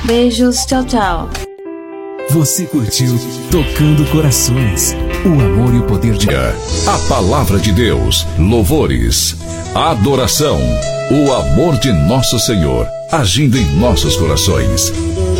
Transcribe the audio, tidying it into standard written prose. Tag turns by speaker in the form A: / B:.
A: Beijos, tchau, tchau.
B: Você curtiu Tocando Corações, o amor e o poder de...
C: A palavra de Deus, louvores, adoração, o amor de nosso Senhor, agindo em nossos corações.